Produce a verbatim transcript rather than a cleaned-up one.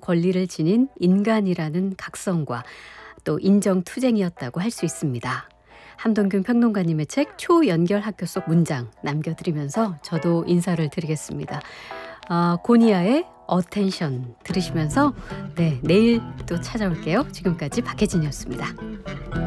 권리를 지닌 인간이라는 각성과 또 인정투쟁이었다고 할 수 있습니다. 함동균 평론가님의 책 초연결학교 속 문장 남겨드리면서 저도 인사를 드리겠습니다. 아, 고니아의 어텐션 들으시면서 네, 내일 또 찾아올게요. 지금까지 박혜진이었습니다.